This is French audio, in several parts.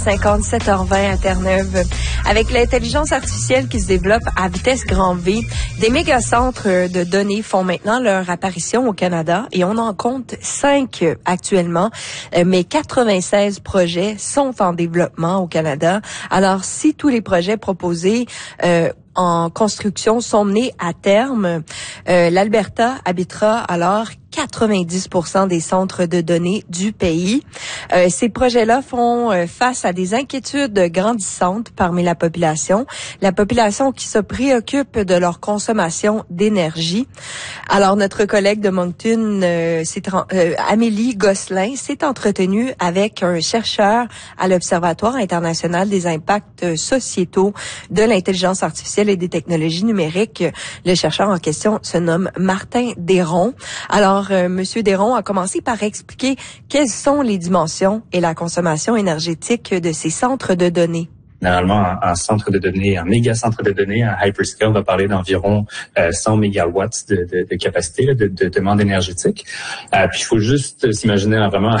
57h20 à Terre-Neuve. Avec l'intelligence artificielle qui se développe à vitesse grand V, des mégacentres de données font maintenant leur apparition au Canada et on en compte 5 actuellement, mais 96 projets sont en développement au Canada. Alors, si tous les projets proposés en construction sont menés à terme, l'Alberta habitera alors 90% des centres de données du pays. Ces projets-là font face à des inquiétudes grandissantes parmi la population qui se préoccupe de leur consommation d'énergie. Alors, notre collègue de Moncton, Amélie Gosselin, s'est entretenue avec un chercheur à l'Observatoire international des impacts sociétaux de l'intelligence artificielle et des technologies numériques. Le chercheur en question se nomme Martin Desron. Alors, Monsieur Desron a commencé par expliquer quelles sont les dimensions et la consommation énergétique de ces centres de données. Généralement, un centre de données, un méga centre de données, un hyperscale va parler d'environ 100 mégawatts de capacité, de demande énergétique. Puis il faut juste s'imaginer vraiment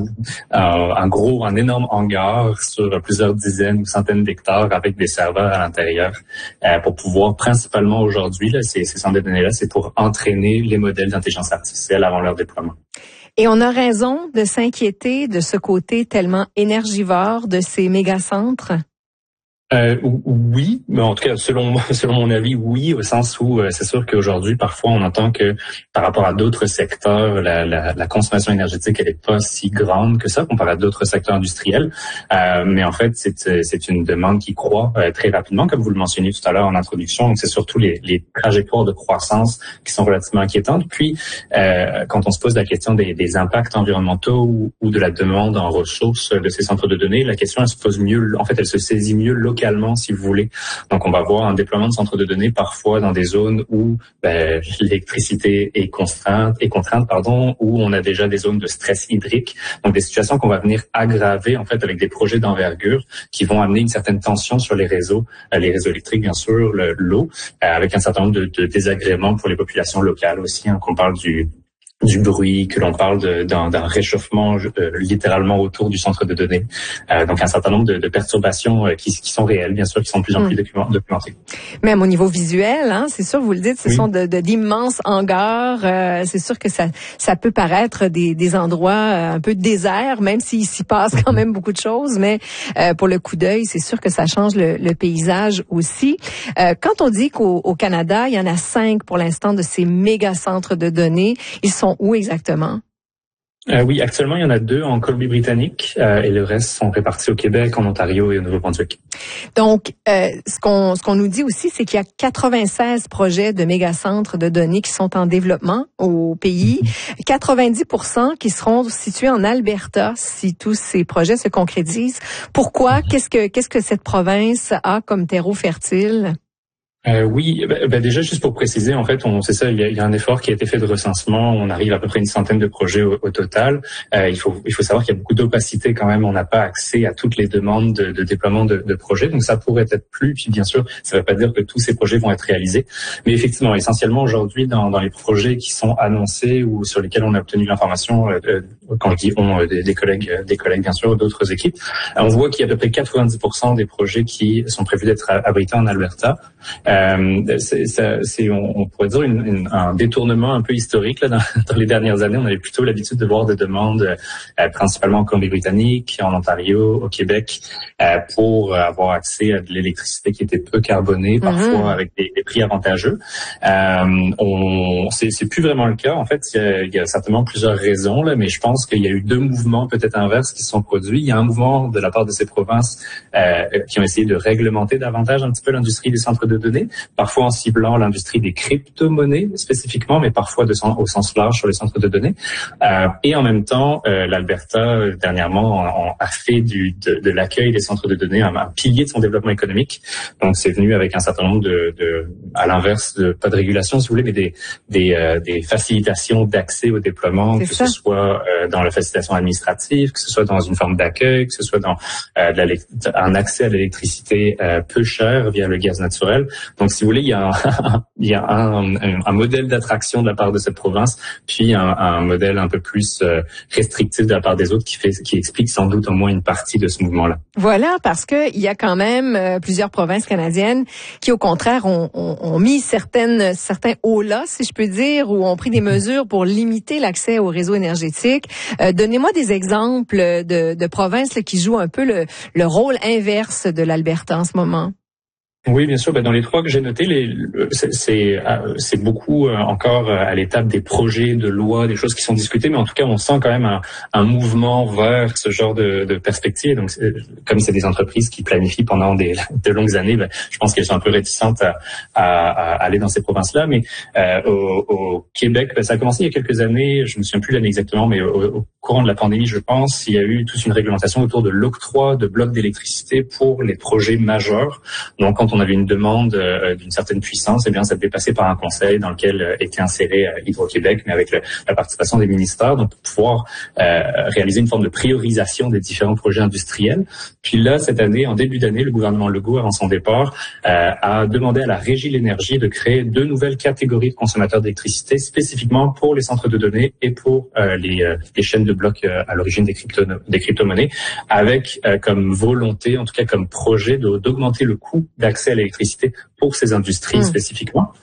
un énorme hangar sur plusieurs dizaines ou centaines d'hectares avec des serveurs à l'intérieur pour pouvoir principalement aujourd'hui, ces centres de données-là, c'est pour entraîner les modèles d'intelligence artificielle avant leur déploiement. Et on a raison de s'inquiéter de ce côté tellement énergivore de ces mégacentres? Oui, mais en tout cas, selon mon avis, oui, au sens où c'est sûr qu'aujourd'hui, parfois, on entend que par rapport à d'autres secteurs, la consommation énergétique, elle est pas si grande que ça, comparé à d'autres secteurs industriels. Mais en fait, c'est une demande qui croît très rapidement, comme vous le mentionniez tout à l'heure en introduction. Donc, c'est surtout les trajectoires de croissance qui sont relativement inquiétantes. Puis, quand on se pose la question des impacts environnementaux ou de la demande en ressources de ces centres de données, la question, elle se pose mieux. En fait, elle se saisit mieux localement, si vous voulez. Donc, on va voir un déploiement de centres de données parfois dans des zones où l'électricité est contrainte, où on a déjà des zones de stress hydrique. Donc, des situations qu'on va venir aggraver, en fait, avec des projets d'envergure qui vont amener une certaine tension sur les réseaux électriques, bien sûr, l'eau, avec un certain nombre de désagréments pour les populations locales aussi, hein, qu'on parle du bruit, que l'on parle d'un réchauffement littéralement autour du centre de données. Donc, un certain nombre de perturbations qui sont réelles, bien sûr, qui sont de plus en plus documentées. Même au niveau visuel, hein, c'est sûr, vous le dites, ce sont d'immenses hangars. C'est sûr que ça peut paraître des endroits un peu déserts, même s'il s'y passe quand même beaucoup de choses. Mais pour le coup d'œil, c'est sûr que ça change le paysage aussi. Quand on dit qu'au Canada, il y en a 5 pour l'instant de ces méga centres de données, ils sont où exactement? Oui, actuellement, il y en a 2 en Colombie-Britannique et le reste sont répartis au Québec, en Ontario et au Nouveau-Brunswick. Donc, ce qu'on nous dit aussi, c'est qu'il y a 96 projets de mégacentres de données qui sont en développement au pays. 90% qui seront situés en Alberta si tous ces projets se concrétisent. Pourquoi? Qu'est-ce que cette province a comme terreau fertile? Oui, déjà juste pour préciser, en fait, c'est ça, il y a un effort qui a été fait de recensement. On arrive à peu près une centaine de projets au total. Il faut savoir qu'il y a beaucoup d'opacité quand même. On n'a pas accès à toutes les demandes de déploiement de projets, donc ça pourrait être plus. Puis bien sûr, ça ne veut pas dire que tous ces projets vont être réalisés, mais effectivement, essentiellement aujourd'hui, dans les projets qui sont annoncés ou sur lesquels on a obtenu l'information, quand je dis on, des collègues bien sûr, d'autres équipes, on voit qu'il y a à peu près 90% des projets qui sont prévus d'être abrités en Alberta. On pourrait dire un détournement un peu historique là, dans les dernières années. On avait plutôt l'habitude de voir des demandes principalement en Colombie-Britannique, en Ontario, au Québec, pour avoir accès à de l'électricité qui était peu carbonée, parfois avec des prix avantageux. C'est plus vraiment le cas. En fait, il y a certainement plusieurs raisons, là, mais je pense qu'il y a eu 2 mouvements peut-être inverses qui se sont produits. Il y a un mouvement de la part de ces provinces qui ont essayé de réglementer davantage un petit peu l'industrie des centres de données, parfois en ciblant l'industrie des crypto-monnaies spécifiquement, mais parfois au sens large sur les centres de données. Et en même temps, l'Alberta, dernièrement, a fait de l'accueil des centres de données un pilier de son développement économique. Donc, c'est venu avec un certain nombre à l'inverse, pas de régulation, si vous voulez, mais des facilitations d'accès au déploiement, ce soit dans la facilitation administrative, que ce soit dans une forme d'accueil, que ce soit dans un accès à l'électricité peu cher via le gaz naturel. Donc, si vous voulez, il y a un modèle d'attraction de la part de cette province, puis un modèle un peu plus restrictif de la part des autres qui explique sans doute au moins une partie de ce mouvement-là. Voilà, parce que il y a quand même plusieurs provinces canadiennes qui, au contraire, ont mis certains hauts-là, si je peux dire, ou ont pris des mesures pour limiter l'accès au réseau énergétique. Donnez-moi des exemples de provinces là, qui jouent un peu le rôle inverse de l'Alberta en ce moment. Oui, bien sûr. Dans les trois que j'ai notés, c'est beaucoup encore à l'étape des projets de loi, des choses qui sont discutées, mais en tout cas, on sent quand même un mouvement vers ce genre de perspective. Donc, comme c'est des entreprises qui planifient pendant de longues années, je pense qu'elles sont un peu réticentes à aller dans ces provinces-là. Mais au Québec, ça a commencé il y a quelques années. Je me souviens plus l'année exactement, mais au courant de la pandémie, je pense, il y a eu toute une réglementation autour de l'octroi de blocs d'électricité pour les projets majeurs. Donc, quand on avait une demande d'une certaine puissance, eh bien, ça devait passer par un conseil dans lequel était inséré Hydro-Québec, mais avec la participation des ministères, donc pour pouvoir réaliser une forme de priorisation des différents projets industriels. Puis là, cette année, en début d'année, le gouvernement Legault, avant son départ, a demandé à la Régie de l'énergie de créer 2 nouvelles catégories de consommateurs d'électricité, spécifiquement pour les centres de données et pour les chaînes de blocs à l'origine des crypto-monnaies, avec comme volonté, en tout cas comme projet, d'augmenter le coût d'accès à l'électricité pour ces industries spécifiquement.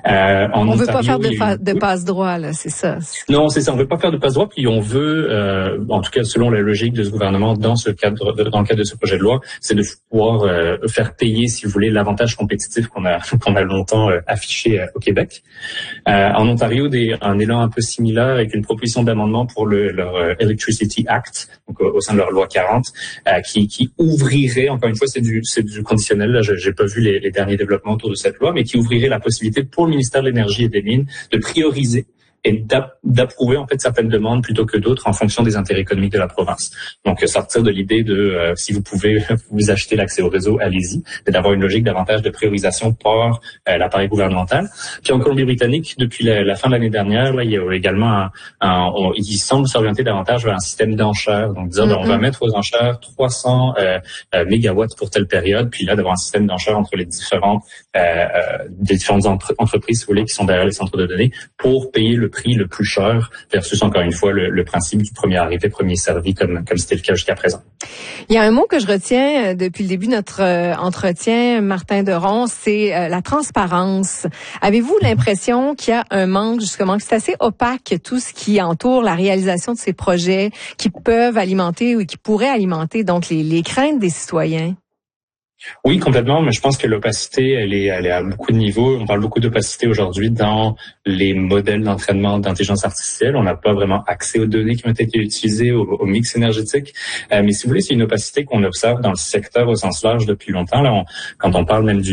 On veut pas faire de passe-droit, là, c'est ça. Non, c'est ça. On veut pas faire de passe-droit, puis on veut, en tout cas selon la logique de ce gouvernement, dans le cadre de ce projet de loi, c'est de pouvoir faire payer, si vous voulez, l'avantage compétitif qu'on a longtemps affiché au Québec. En Ontario, un élan un peu similaire avec une proposition d'amendement pour leur Electricity Act, donc au sein de leur loi 40, qui ouvrirait, encore une fois, c'est du conditionnel. Là, j'ai pas vu les derniers développements autour de cette loi, mais qui ouvrirait la possibilité pour le ministère de l'Énergie et des Mines de prioriser et d'approuver en fait certaines demandes plutôt que d'autres en fonction des intérêts économiques de la province. Donc sortir de l'idée de si vous pouvez vous acheter l'accès au réseau, allez-y, mais d'avoir une logique davantage de priorisation par l'appareil gouvernemental. Puis en Colombie-Britannique, depuis la fin de l'année dernière, là, il y a également il semble s'orienter davantage vers un système d'enchères. Donc dire on va mettre aux enchères 300 mégawatts pour telle période, puis là d'avoir un système d'enchères entre les différentes entreprises, si vous voulez, qui sont derrière les centres de données pour payer le prix le plus cher versus, encore une fois, le principe du premier arrivé, premier servi, comme c'était le cas jusqu'à présent. Il y a un mot que je retiens depuis le début de notre entretien, Martin Deron, c'est la transparence. Avez-vous l'impression qu'il y a un manque, justement, que c'est assez opaque tout ce qui entoure la réalisation de ces projets qui peuvent alimenter ou qui pourraient alimenter donc les craintes des citoyens? Oui, complètement, mais je pense que l'opacité, elle est à beaucoup de niveaux. On parle beaucoup d'opacité aujourd'hui dans les modèles d'entraînement d'intelligence artificielle. On n'a pas vraiment accès aux données qui ont été utilisées, au mix énergétique. Mais si vous voulez, c'est une opacité qu'on observe dans le secteur au sens large depuis longtemps. Là, quand on parle même du